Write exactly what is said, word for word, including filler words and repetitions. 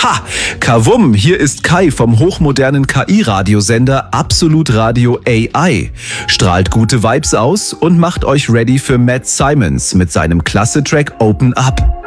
Ha! Kavum, hier ist Kai vom hochmodernen K I-Radiosender Absolut Radio A I. Strahlt gute Vibes aus und macht euch ready für Matt Simons mit seinem Klasse-Track Open Up.